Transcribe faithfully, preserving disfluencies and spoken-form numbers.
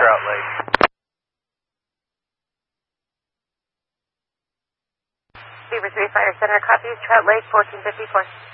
Trout Lake. Beaver three Fire Center, copies, Trout Lake, fourteen fifty-four.